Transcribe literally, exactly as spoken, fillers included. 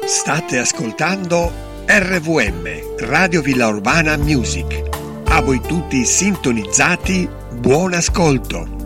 State ascoltando R V M, Radio Villa Urbana Music. A voi tutti sintonizzati, buon ascolto.